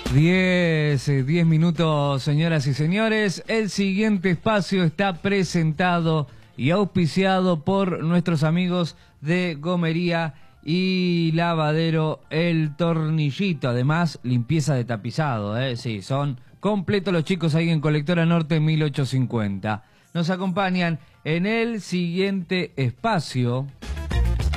10 minutos, señoras y señores. El siguiente espacio está presentado y auspiciado por nuestros amigos de Gomería y Lavadero El Tornillito. Además, limpieza de tapizado, sí, son completos los chicos ahí en Colectora Norte 1850. Nos acompañan en el siguiente espacio